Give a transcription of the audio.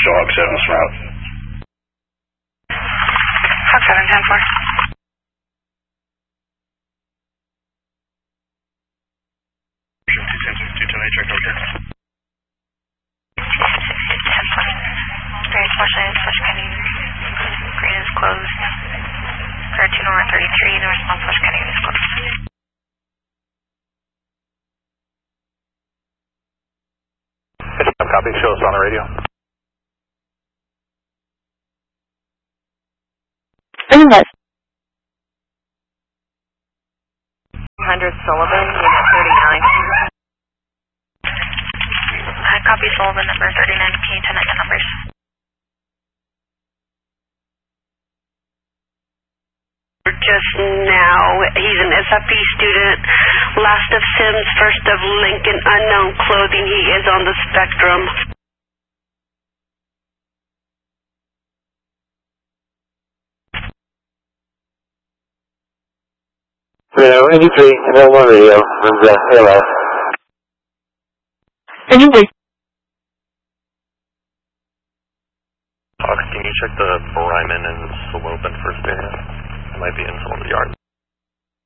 show Hawk 7 route. Hawk 7, 10-4. Various portions, switch pending. Green is closed. 32 North 33, the response switch pending is closed. Copy, show us on the radio. Anyway. 100 Sullivan, unit 39. Copy Sullivan, number 39. Can you tell me the numbers? Just now, he's an SFP student, last of Sims, first of Lincoln, unknown clothing. He is on the spectrum. Radio 83, and then one radio from the ALS. Anyway. Hawks, can you check the Bryman and Slope in first area? It might be in some of the yards.